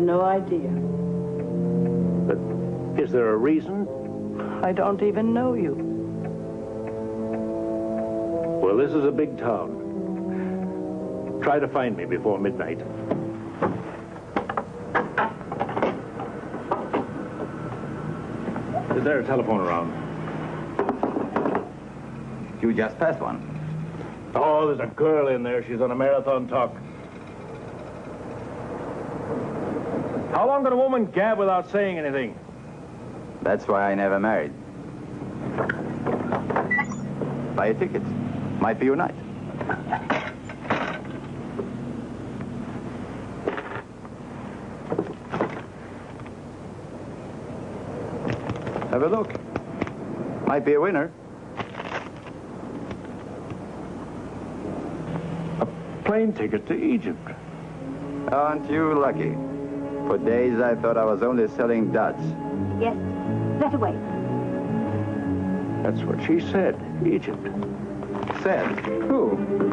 no idea. But is there a reason? I don't even know you. Well, this is a big town. Try to find me before midnight. Is there a telephone around? You just passed one. Oh, there's a girl in there. She's on a marathon talk. How long can a woman gab without saying anything? That's why I never married. Buy a ticket. Might be your night. Have a look. Might be a winner. A plane ticket to Egypt. Aren't you lucky? For days I thought I was only selling duds. Yes, that away. That's what she said. Egypt. Said? Who?